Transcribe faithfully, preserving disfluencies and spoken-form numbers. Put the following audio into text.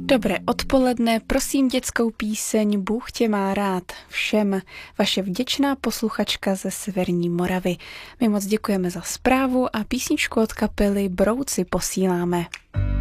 Dobré odpoledne, prosím dětskou píseň Bůh tě má rád všem. Vaše vděčná posluchačka ze Severní Moravy. My moc děkujeme za zprávu a písničku od kapely Brouci posíláme.